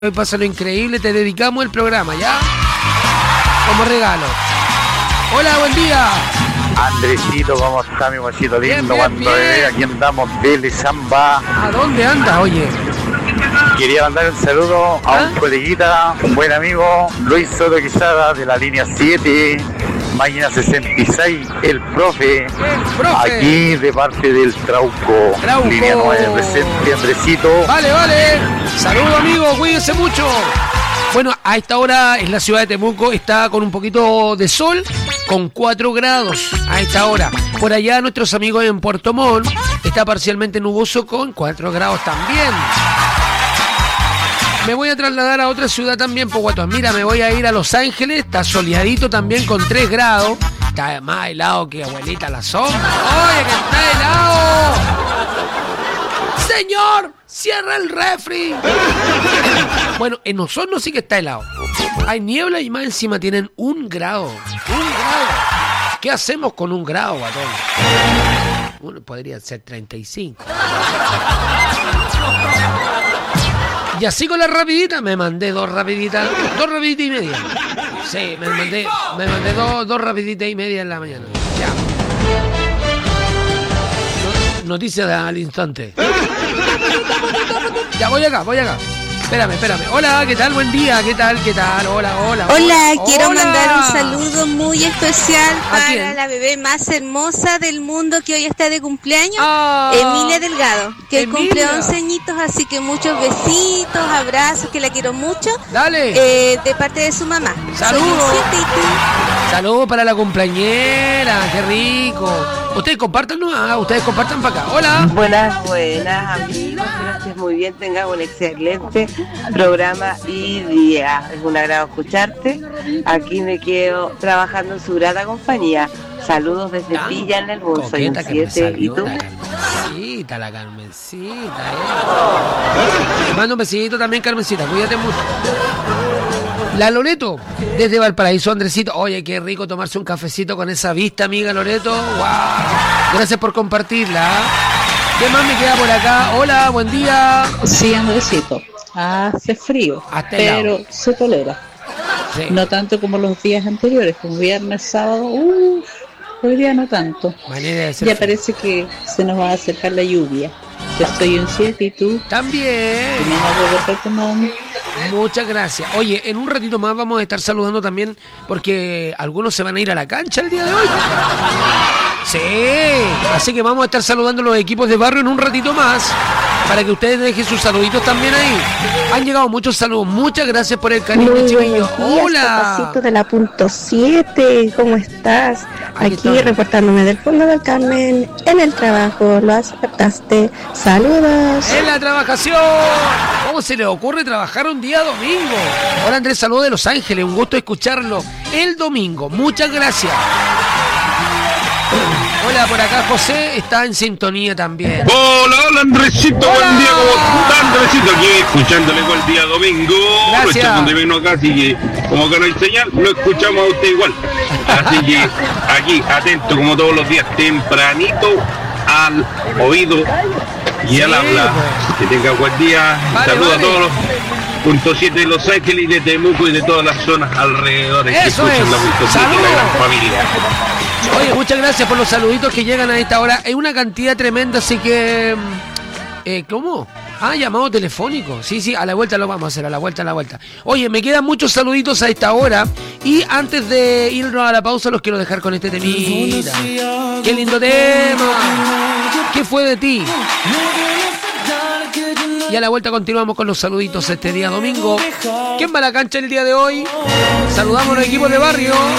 Hoy pasa lo increíble, te dedicamos el programa, ¿ya? Como regalo. Hola, buen día. Andresito, ¿cómo está mi guachito lindo? Bien, bien, bien. Aquí andamos, Vélez, Zamba. ¿A dónde andas, oye? Quería mandar un saludo a un coleguita, un buen amigo, Luis Soto Quizada, de la línea 7, máquina 66, el profe. Aquí de parte del Trauco. Línea 9, presente, Andresito. Vale, vale. Saludos, amigo, cuídense mucho. Bueno, a esta hora en la ciudad de Temuco está con un poquito de sol, con 4 grados a esta hora. Por allá nuestros amigos en Puerto Montt está parcialmente nuboso con 4 grados también. Me voy a trasladar a otra ciudad también, Poguatón. Mira, me voy a ir a Los Ángeles, está soleadito también con 3 grados. Está más helado que abuelita la sombra. ¡Oye, que está helado! ¡Señor! ¡Cierra el refri! Bueno, en Osorno sí que está helado. Hay niebla y más encima tienen 1 grado. 1 grado. ¿Qué hacemos con 1 grado, guatón? Bueno, podría ser 35. Y así con la rapidita, me mandé 2 rapiditas. 2 rapiditas y media. Sí, me mandé 2 rapiditas y media en la mañana. Ya. Noticias al instante. Ya, voy acá. Espérame. Hola, ¿qué tal? Buen día, ¿qué tal? Hola, quiero mandar un saludo muy especial para la bebé más hermosa del mundo que hoy está de cumpleaños, Emilia Delgado, que hoy cumple 11 añitos, así que muchos besitos, abrazos, que la quiero mucho. Dale. De parte de su mamá. Saludos. Saludos para la cumpleañera, qué rico. Ustedes compartan, ¿no? Ustedes compartan para acá. Hola. Buenas, amigos. Gracias, muy bien. Tengan un excelente programa y día. Es un agrado escucharte. Aquí me quedo trabajando en su grata compañía. Saludos desde Villa en el Bolso. Soy un 7. ¿Y tú? La Carmencita. Te mando un besito también, Carmencita. Cuídate mucho. La Loreto, desde Valparaíso, Andresito. Oye, qué rico tomarse un cafecito con esa vista, amiga Loreto. ¡Wow! Gracias por compartirla. ¿Qué más me queda por acá? Hola, buen día. Sí, Andresito. Hace frío, pero se tolera. Sí. No tanto como los días anteriores, como viernes, sábado. Hoy día no tanto. Ya parece que se nos va a acercar la lluvia. Yo estoy en 7 y tú. También. Muchas gracias. Oye, en un ratito más vamos a estar saludando también porque algunos se van a ir a la cancha el día de hoy. Sí, así que vamos a estar saludando los equipos de barrio en un ratito más para que ustedes dejen sus saluditos también ahí. Han llegado muchos saludos. Muchas gracias por el cariño, chiquillos. Hola. Papacito de la punto 7, ¿cómo estás? Aquí reportándome del fondo del Carmen, en el trabajo, lo aceptaste. Saludos. En la trabajación. ¿Cómo se le ocurre trabajar un día domingo? Hola Andrés, saludos de Los Ángeles, un gusto escucharlo el domingo. Muchas gracias. Hola, por acá José está en sintonía también. Hola Andresito, hola. Buen día, ¿cómo está Andresito? Aquí escuchándole con el día domingo. Gracias. Donde vino acá, así que como que no hay señal, lo escuchamos a usted igual. Así que aquí, atento como todos los días, tempranito al oído y al habla. Que tenga buen día. Saludos a todos los punto 7 de Los Ángeles y de Temuco y de todas las zonas alrededores que escuchan la punto 7 de la gran familia. Oye, muchas gracias por los saluditos que llegan a esta hora. Es una cantidad tremenda, así que... ¿Cómo? Llamado telefónico. Sí, a la vuelta lo vamos a hacer, a la vuelta. Oye, me quedan muchos saluditos a esta hora. Y antes de irnos a la pausa, los quiero dejar con este temita. ¡Qué lindo tema! ¿Qué fue de ti? Y a la vuelta continuamos con los saluditos este día domingo. ¿Quién va a la cancha el día de hoy? Saludamos a los equipos de barrio.